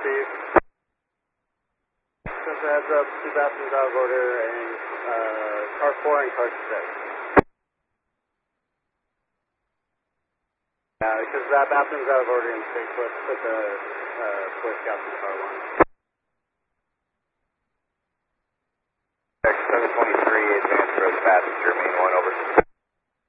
speed. Just a heads up, 2 bathrooms out of order, and car 4 and car 6. Because that bathroom's out of order in 6, let's put the Boy Scouts in car 1.